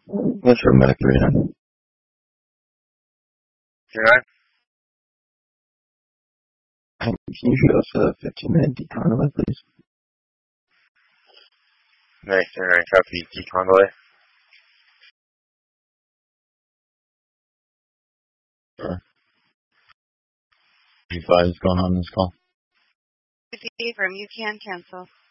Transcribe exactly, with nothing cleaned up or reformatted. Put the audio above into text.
What's your medic three nine? Alright. Can you shoot us a fifteen minute decon delay, please? Nice, alright, copy, decon delay. Sure. five is going on this call. Affirm, you can cancel.